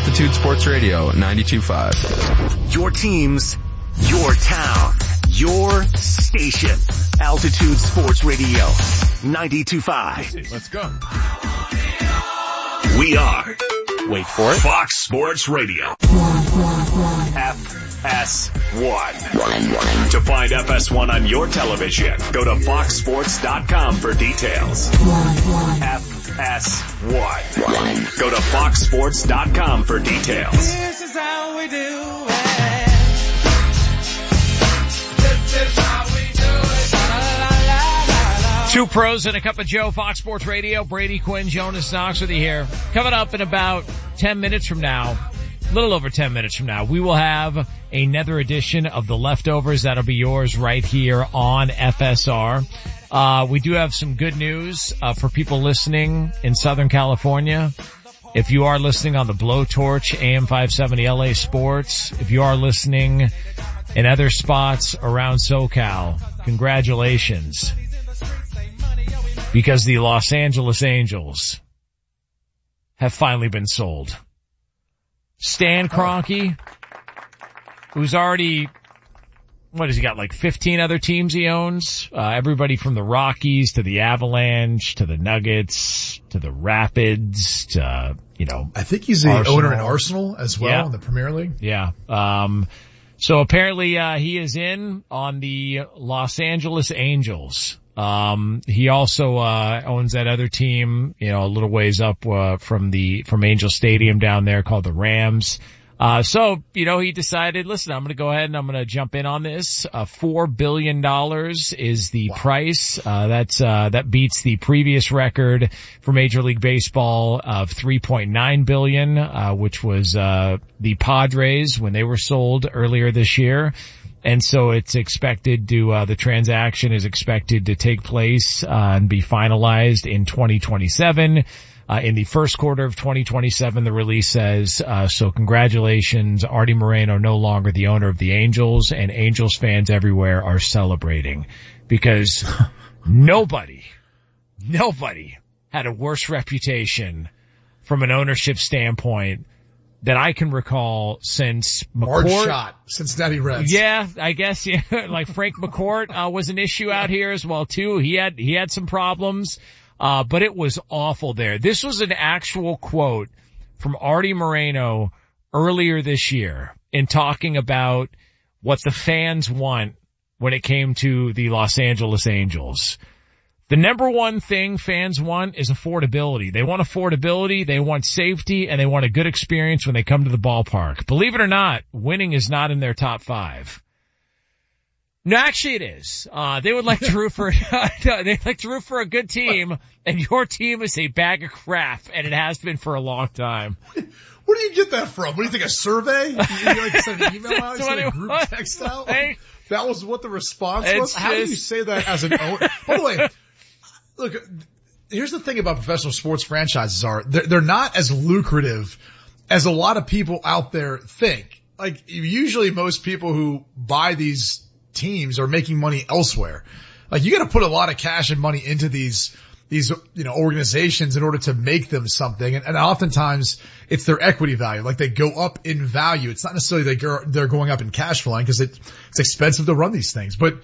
Altitude Sports Radio 92.5. Your teams, your town, your station. Altitude Sports Radio 92.5. Let's go. We are, Wait for it, Fox Sports Radio. FS1. To find FS1 on your television, go to foxsports.com for details. FS1. Go to foxsports.com for details. This is how we do it. This is how we do it. La, la, la, la. Two pros and a cup of Joe, Fox Sports Radio. Brady Quinn, Jonas Knox with you here. Coming up in about 10 minutes from now, a little over 10 minutes from now, we will have another edition of The Leftovers. That'll be yours right here on FSR. We do have some good news for people listening in Southern California. If you are listening on the Blowtorch AM 570 LA Sports, if you are listening in other spots around SoCal, congratulations. Because the Los Angeles Angels have finally been sold. Stan Kroenke, who's already, what has he got, like 15 other teams he owns? Everybody from the Rockies to the Avalanche to the Nuggets to the Rapids to, I think he's the owner in Arsenal as well in the Premier League. Yeah. So apparently, he is in on the Los Angeles Angels. He also, owns that other team, a little ways up, from Angel Stadium down there called the Rams. So, he decided, listen, I'm going to go ahead and I'm going to jump in on this. $4 billion is the price. That beats the previous record for Major League Baseball of $3.9 billion, which was, the Padres when they were sold earlier this year. And so it's expected to, the transaction is expected to take place, and be finalized in 2027. In the first quarter of 2027, the release says, so congratulations, Artie Moreno no longer the owner of the Angels, and Angels fans everywhere are celebrating because nobody had a worse reputation from an ownership standpoint that I can recall since McCourt. Hard shot, Cincinnati Reds. Yeah, I guess, yeah. Like Frank McCourt, was an issue out here as well too. He had some problems, but it was awful there. This was an actual quote from Artie Moreno earlier this year in talking about what the fans want when it came to the Los Angeles Angels. The number one thing fans want is affordability. They want affordability, they want safety, and they want a good experience when they come to the ballpark. Believe it or not, winning is not in their top 5. No, actually it is. They would like to root for, they'd like to root for a good team, and your team is a bag of crap, and it has been for a long time. Where do you get that from? What do you think, a survey? You send an email out? You send a group text out? That was what the response was? How do you say that as an owner? By the way, look, here's the thing about professional sports franchises they're not as lucrative as a lot of people out there think. Like, usually most people who buy these teams are making money elsewhere. Like, you gotta put a lot of cash and money into these, organizations in order to make them something. And oftentimes it's their equity value. Like, they go up in value. It's not necessarily they're going up in cash flowing because it's expensive to run these things. But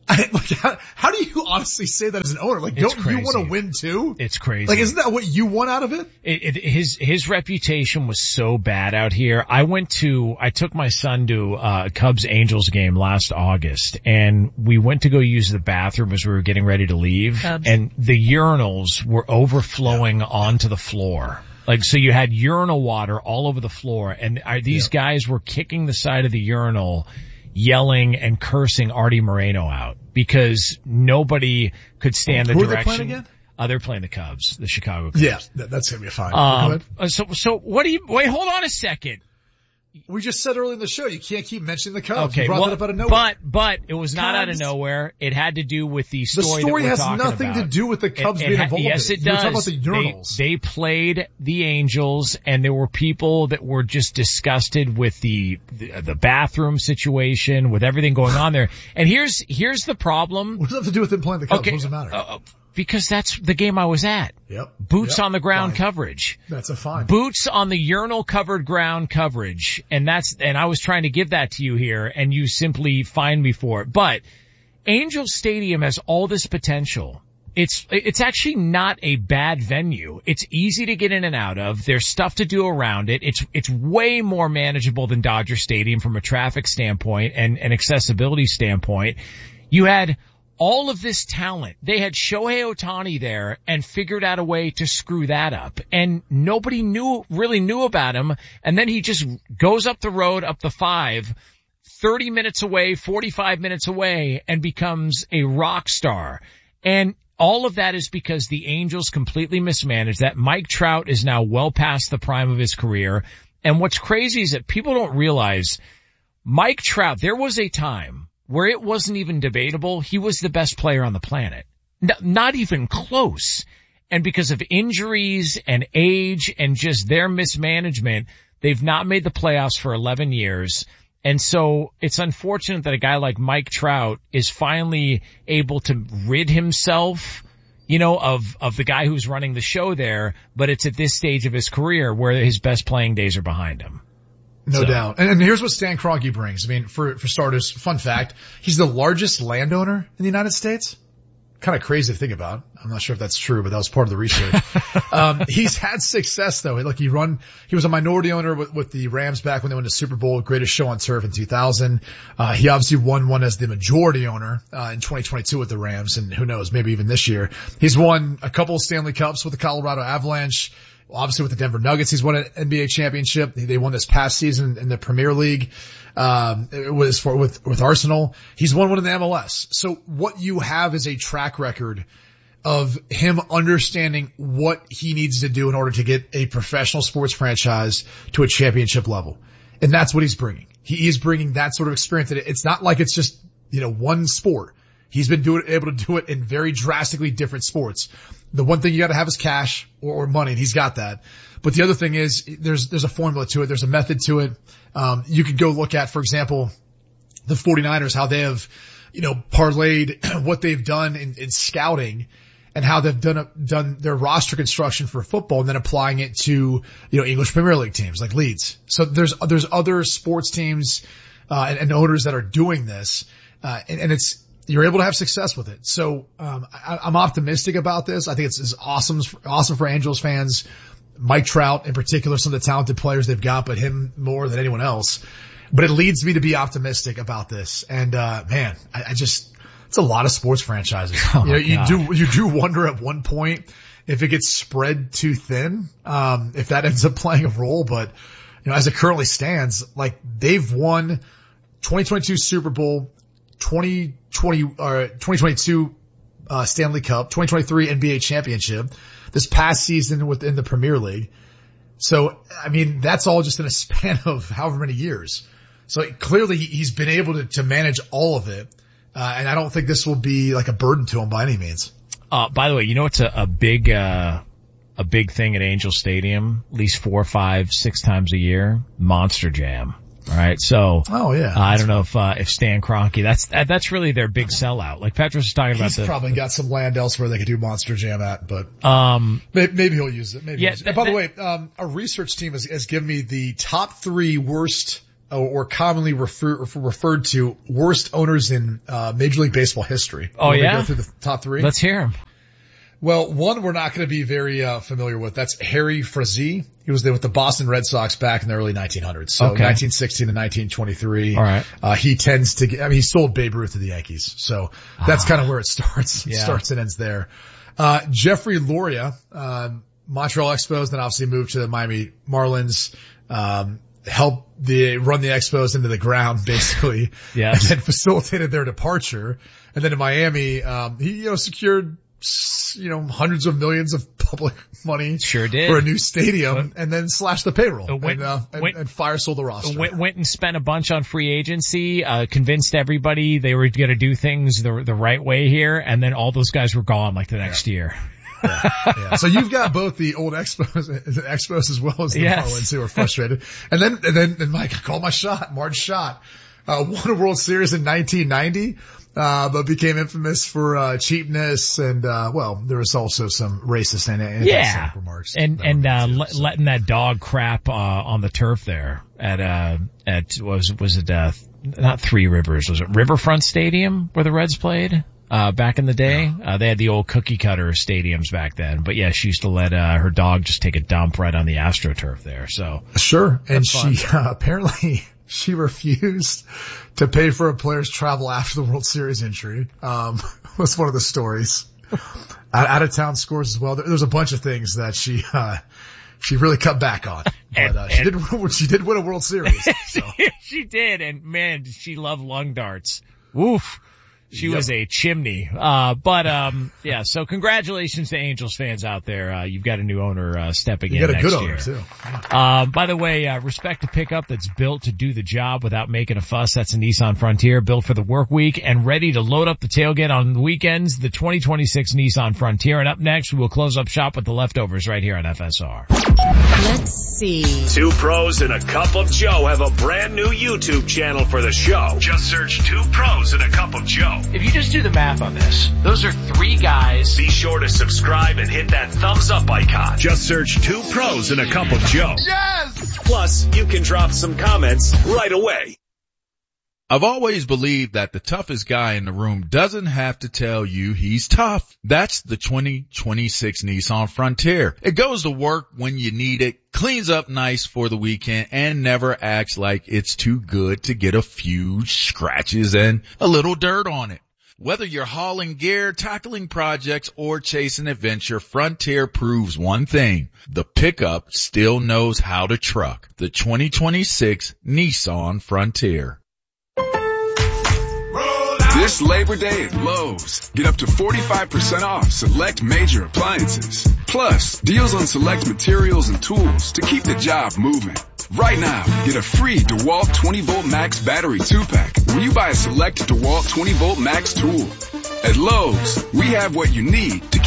how do you honestly say that as an owner? Like, don't you want to win too? It's crazy. Like, isn't that what you want out of it? His reputation was so bad out here. I took my son to a Cubs Angels game last August, and we went to go use the bathroom as we were getting ready to leave, and the urinals were overflowing onto the floor. Like, so you had urinal water all over the floor, and these guys were kicking the side of the urinal, yelling and cursing Artie Moreno out because nobody could stand the direction. Who are they playing again? They're playing the Cubs, the Chicago Cubs. Yeah, that's gonna be fine. So what do you, wait, hold on a second. We just said earlier in the show, you can't keep mentioning the Cubs. Okay, you brought that up out of nowhere. But it was not out of nowhere. It had to do with the story. The story that we're has talking nothing about. to do with the Cubs being involved. Yes, it does. You're talking about the urinals. They played the Angels, and there were people that were just disgusted with the bathroom situation, with everything going on there. And here's the problem. What does that have to do with them playing the Cubs? Okay, What does it matter? Because that's the game I was at. Yep. Boots on the ground coverage. That's a fine. Boots on the urinal covered ground coverage. And I was trying to give that to you here and you simply fined me for it. But Angel Stadium has all this potential. It's actually not a bad venue. It's easy to get in and out of. There's stuff to do around it. It's way more manageable than Dodger Stadium from a traffic standpoint and an accessibility standpoint. You had all of this talent. They had Shohei Ohtani there and figured out a way to screw that up. And nobody really knew about him. And then he just goes up the road, up the 5, 30 minutes away, 45 minutes away, and becomes a rock star. And all of that is because the Angels completely mismanaged that. Mike Trout is now well past the prime of his career. And what's crazy is that people don't realize Mike Trout, there was a time where it wasn't even debatable. He was the best player on the planet. Not even close. And because of injuries and age and just their mismanagement, they've not made the playoffs for 11 years. And so it's unfortunate that a guy like Mike Trout is finally able to rid himself, of the guy who's running the show there, but it's at this stage of his career where his best playing days are behind him. No doubt. And here's what Stan Kroenke brings. I mean, for starters, fun fact, he's the largest landowner in the United States. Kind of crazy to think about. I'm not sure if that's true, but that was part of the research. He's had success though. Look, he was a minority owner with the Rams back when they won the Super Bowl, greatest show on turf in 2000. He obviously won one as the majority owner, in 2022 with the Rams, and who knows, maybe even this year. He's won a couple of Stanley Cups with the Colorado Avalanche. Obviously with the Denver Nuggets, he's won an NBA championship. They won this past season in the Premier League. It was with Arsenal. He's won one in the MLS. So what you have is a track record of him understanding what he needs to do in order to get a professional sports franchise to a championship level. And that's what he's bringing. He is bringing that sort of experience. It's not like it's just, one sport. He's been able to do it in very drastically different sports. The one thing you got to have is cash or money, and he's got that. But the other thing is there's a formula to it. There's a method to it. You could go look at, for example, the 49ers, how they have, parlayed what they've done in scouting and how they've done their roster construction for football and then applying it to, English Premier League teams like Leeds. So there's other sports teams, and owners that are doing this, and you're able to have success with it. So, I'm optimistic about this. I think it's awesome for Angels fans. Mike Trout in particular, some of the talented players they've got, but him more than anyone else. But it leads me to be optimistic about this. And, man, it's a lot of sports franchises. You do wonder at one point if it gets spread too thin, if that ends up playing a role. But, as it currently stands, like they've won 2022 Super Bowl, 2022 Stanley Cup, 2023 NBA championship, this past season within the Premier League. So, I mean, that's all just in a span of however many years. So clearly he's been able to manage all of it. And I don't think this will be like a burden to him by any means. By the way, it's a big thing at Angel Stadium, at least 4, 5, 6 times a year, Monster Jam. All right. So, I don't know if Stan Kroenke, that's really their big sellout. Like Petros was talking about. He's probably got some land elsewhere they could do Monster Jam at, but, maybe he'll use it. By the way, a research team has given me the top 3 worst or commonly referred to worst owners in, Major League Baseball history. Oh, yeah? Go through the top 3. Let's hear them. Well, one we're not going to be very familiar with. That's Harry Frazee. He was there with the Boston Red Sox back in the early 1900s. So 1916 to 1923. All right. He tends to he sold Babe Ruth to the Yankees. So that's kind of where it starts. Yeah. Starts and ends there. Jeffrey Loria, Montreal Expos, then obviously moved to the Miami Marlins, helped run the Expos into the ground, basically. Yeah. And then facilitated their departure. And then in Miami, he, secured, hundreds of millions of public money. Sure did. For a new stadium and then slashed the payroll and fire sold the roster. Went and spent a bunch on free agency, convinced everybody they were going to do things the right way here. And then all those guys were gone like the next year. Yeah. So you've got both the old Expos as well as the Marlins who are frustrated. And then Mike, I call my shot, Marge Schott. won a World Series in 1990. But became infamous for, cheapness and, there was also some racist and anti-Semitic remarks. And letting that dog crap, on the turf there was it, not Three Rivers, was it Riverfront Stadium where the Reds played? Back in the day, they had the old cookie cutter stadiums back then, but yeah, she used to let, her dog just take a dump right on the AstroTurf there, so. Sure. And she, apparently, she refused to pay for a player's travel after the World Series injury. Was one of the stories. Out of town scores as well. There's a bunch of things that she really cut back on. But, she did win a World Series. So. She did. And man, she loved lung darts. Woof. She was a chimney. So congratulations to Angels fans out there. You've got a new owner, stepping in next year. You got a good owner too. By the way, respect a pickup that's built to do the job without making a fuss. That's a Nissan Frontier, built for the work week and ready to load up the tailgate on the weekends. The 2026 Nissan Frontier. And up next, we will close up shop with the leftovers right here on FSR. Let's see. Two Pros and a Cup of Joe have a brand new YouTube channel for the show. Just search Two Pros and a Cup of Joe. If you just do the math on this, those are three guys. Be sure to subscribe and hit that thumbs up icon. Just search Two Pros and a Cup of Joe. Yes! Plus, you can drop some comments right away. I've always believed that the toughest guy in the room doesn't have to tell you he's tough. That's the 2026 Nissan Frontier. It goes to work when you need it, cleans up nice for the weekend, and never acts like it's too good to get a few scratches and a little dirt on it. Whether you're hauling gear, tackling projects, or chasing adventure, Frontier proves one thing. The pickup still knows how to truck. The 2026 Nissan Frontier. This Labor Day at Lowe's, get up to 45% off select major appliances. Plus, deals on select materials and tools to keep the job moving. Right now, get a free DeWalt 20-volt Max battery 2-pack when you buy a select DeWalt 20-volt Max tool. At Lowe's, we have what you need to